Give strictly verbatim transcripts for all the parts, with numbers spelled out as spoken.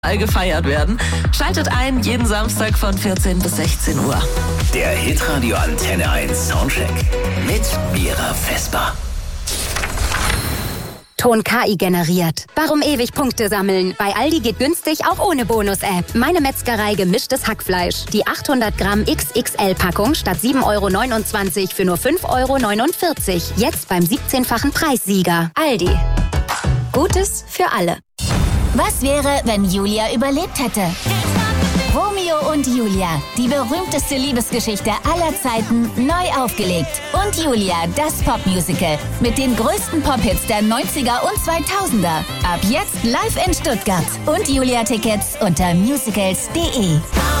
gefeiert werden. Schaltet ein, jeden Samstag von vierzehn bis sechzehn Uhr. Der Hitradio Antenne eins Soundcheck mit Mira Vesper. Ton K I generiert. Warum ewig Punkte sammeln? Bei Aldi geht günstig auch ohne Bonus-App. Meine Metzgerei gemischtes Hackfleisch. Die achthundert Gramm X X L-Packung statt sieben Euro neunundzwanzig für nur fünf Euro neunundvierzig. Jetzt beim siebzehnfachen Preissieger. Aldi. Gutes für alle. Was wäre, wenn Julia überlebt hätte? Romeo und Julia, die berühmteste Liebesgeschichte aller Zeiten, neu aufgelegt. Und Julia, das Popmusical mit den größten Pop-Hits der neunziger und zweitausender. Ab jetzt live in Stuttgart. Und Julia-Tickets unter musicals punkt de.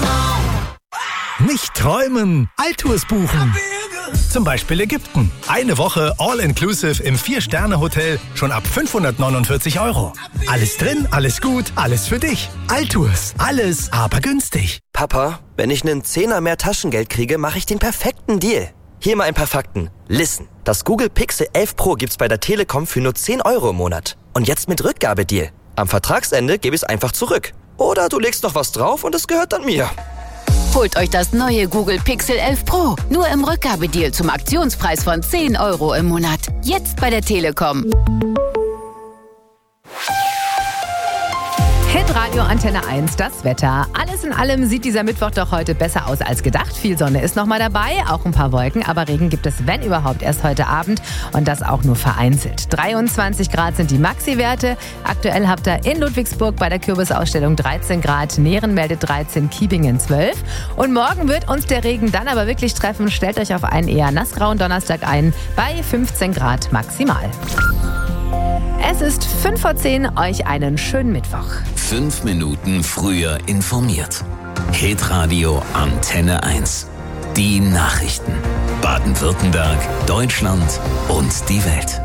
Nicht träumen, Altours buchen. Zum Beispiel Ägypten. Eine Woche All-Inclusive im Vier-Sterne-Hotel schon ab fünfhundertneunundvierzig Euro. Alles drin, alles gut, alles für dich. Altours, alles aber günstig. Papa, wenn ich einen Zehner mehr Taschengeld kriege, mache ich den perfekten Deal. Hier mal ein paar Fakten. Listen, das Google Pixel elf Pro gibt's bei der Telekom für nur zehn Euro im Monat. Und jetzt mit Rückgabedeal. Am Vertragsende gebe ich es einfach zurück. Oder du legst noch was drauf und es gehört dann mir. Holt euch das neue Google Pixel elf Pro. Nur im Rückgabedeal zum Aktionspreis von zehn Euro im Monat. Jetzt bei der Telekom. Hitradio Antenne eins, das Wetter. Alles in allem sieht dieser Mittwoch doch heute besser aus als gedacht. Viel Sonne ist noch mal dabei, auch ein paar Wolken, aber Regen gibt es, wenn überhaupt, erst heute Abend und das auch nur vereinzelt. dreiundzwanzig Grad sind die Maxi-Werte. Aktuell habt ihr in Ludwigsburg bei der Kürbisausstellung dreizehn Grad, Nähren meldet dreizehn, Kiebingen zwölf. Und morgen wird uns der Regen dann aber wirklich treffen. Stellt euch auf einen eher nassgrauen Donnerstag ein, bei fünfzehn Grad maximal. Es ist fünf vor zehn, euch einen schönen Mittwoch. Fünf Minuten früher informiert. Hitradio Antenne eins. Die Nachrichten. Baden-Württemberg, Deutschland und die Welt.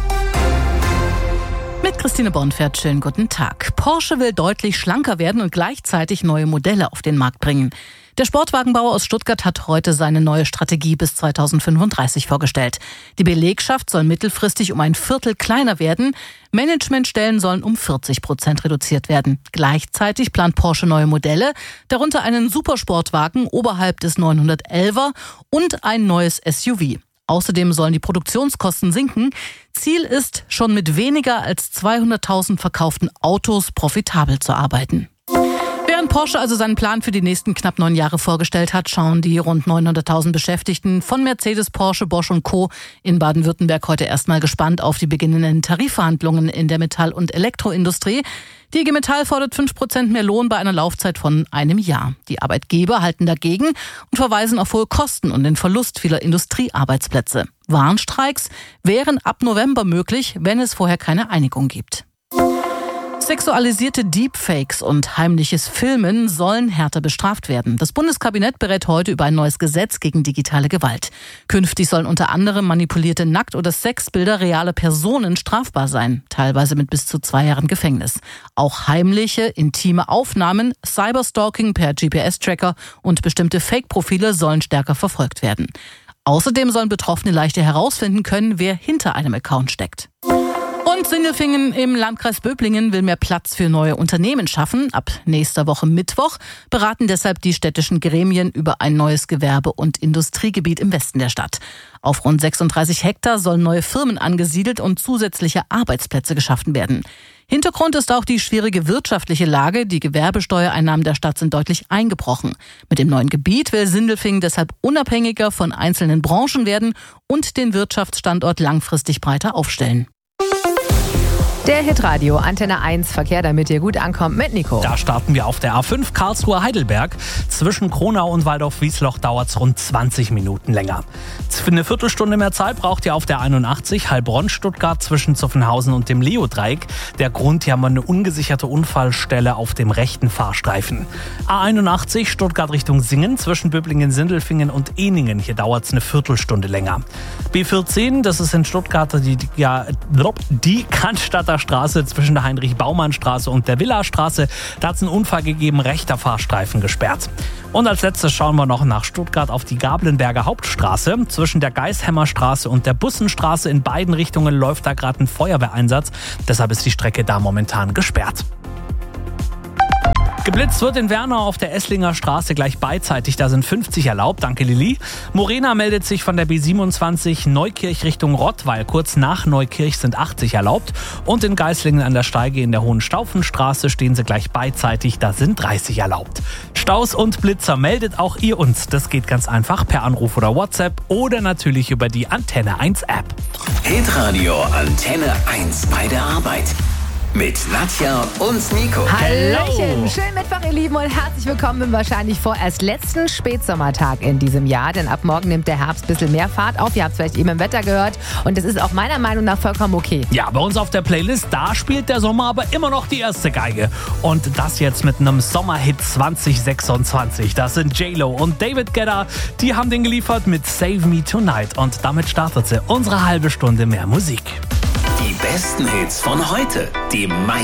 Mit Christine Bornfeld, schönen guten Tag. Porsche will deutlich schlanker werden und gleichzeitig neue Modelle auf den Markt bringen. Der Sportwagenbauer aus Stuttgart hat heute seine neue Strategie bis zweitausendfünfunddreißig vorgestellt. Die Belegschaft soll mittelfristig um ein Viertel kleiner werden. Managementstellen sollen um vierzig Prozent reduziert werden. Gleichzeitig plant Porsche neue Modelle, darunter einen Supersportwagen oberhalb des neunhundertelfer und ein neues S U V. Außerdem sollen die Produktionskosten sinken. Ziel ist, schon mit weniger als zweihunderttausend verkauften Autos profitabel zu arbeiten. Während Porsche also seinen Plan für die nächsten knapp neun Jahre vorgestellt hat, schauen die rund neunhunderttausend Beschäftigten von Mercedes, Porsche, Bosch und Co. in Baden-Württemberg heute erstmal gespannt auf die beginnenden Tarifverhandlungen in der Metall- und Elektroindustrie. Die I G Metall fordert fünf Prozent mehr Lohn bei einer Laufzeit von einem Jahr. Die Arbeitgeber halten dagegen und verweisen auf hohe Kosten und den Verlust vieler Industriearbeitsplätze. Warnstreiks wären ab November möglich, wenn es vorher keine Einigung gibt. Sexualisierte Deepfakes und heimliches Filmen sollen härter bestraft werden. Das Bundeskabinett berät heute über ein neues Gesetz gegen digitale Gewalt. Künftig sollen unter anderem manipulierte Nackt- oder Sexbilder realer Personen strafbar sein, teilweise mit bis zu zwei Jahren Gefängnis. Auch heimliche, intime Aufnahmen, Cyberstalking per G P S-Tracker und bestimmte Fake-Profile sollen stärker verfolgt werden. Außerdem sollen Betroffene leichter herausfinden können, wer hinter einem Account steckt. Und Sindelfingen im Landkreis Böblingen will mehr Platz für neue Unternehmen schaffen. Ab nächster Woche Mittwoch beraten deshalb die städtischen Gremien über ein neues Gewerbe- und Industriegebiet im Westen der Stadt. Auf rund sechsunddreißig Hektar sollen neue Firmen angesiedelt und zusätzliche Arbeitsplätze geschaffen werden. Hintergrund ist auch die schwierige wirtschaftliche Lage. Die Gewerbesteuereinnahmen der Stadt sind deutlich eingebrochen. Mit dem neuen Gebiet will Sindelfingen deshalb unabhängiger von einzelnen Branchen werden und den Wirtschaftsstandort langfristig breiter aufstellen. Der Hitradio Antenne eins Verkehr, damit ihr gut ankommt, mit Nico. Da starten wir auf der A fünf Karlsruhe-Heidelberg. Zwischen Kronau und Waldorf-Wiesloch dauert es rund zwanzig Minuten länger. Für eine Viertelstunde mehr Zeit braucht ihr auf der einundachtzig Heilbronn-Stuttgart zwischen Zuffenhausen und dem Leo-Dreieck. Der Grund, hier haben wir eine ungesicherte Unfallstelle auf dem rechten Fahrstreifen. A einundachtzig Stuttgart Richtung Singen zwischen Böblingen-Sindelfingen und Ehningen. Hier dauert es eine Viertelstunde länger. B vierzehn, das ist in Stuttgart die, ja, die Cannstatter Straße zwischen der Heinrich-Baumann-Straße und der Villastraße. Da hat es einen Unfall gegeben, rechter Fahrstreifen gesperrt. Und als letztes schauen wir noch nach Stuttgart auf die Gablenberger Hauptstraße. Zwischen der Geishämmerstraße und der Bussenstraße in beiden Richtungen läuft da gerade ein Feuerwehreinsatz. Deshalb ist die Strecke da momentan gesperrt. Geblitzt wird in Wernau auf der Esslinger Straße gleich beidseitig. Da sind fünfzig erlaubt. Danke, Lilly. Morena meldet sich von der B siebenundzwanzig Neukirch Richtung Rottweil. Kurz nach Neukirch sind achtzig erlaubt. Und in Geislingen an der Steige in der Hohenstaufenstraße stehen sie gleich beidseitig. Da sind dreißig erlaubt. Staus und Blitzer meldet auch ihr uns. Das geht ganz einfach per Anruf oder WhatsApp oder natürlich über die Antenne eins App. Hitradio Antenne eins bei der Arbeit. Mit Nadja und Nico. Hallöchen, schönen Mittwoch, ihr Lieben, und herzlich willkommen im wahrscheinlich vorerst letzten Spätsommertag in diesem Jahr. Denn ab morgen nimmt der Herbst ein bisschen mehr Fahrt auf. Ihr habt es vielleicht eben im Wetter gehört. Und das ist auch meiner Meinung nach vollkommen okay. Ja, bei uns auf der Playlist, da spielt der Sommer aber immer noch die erste Geige. Und das jetzt mit einem Sommerhit zwanzig sechsundzwanzig. Das sind J-Lo und David Guetta. Die haben den geliefert mit Save Me Tonight. Und damit startet sie unsere halbe Stunde mehr Musik. Die besten Hits von heute. Die meisten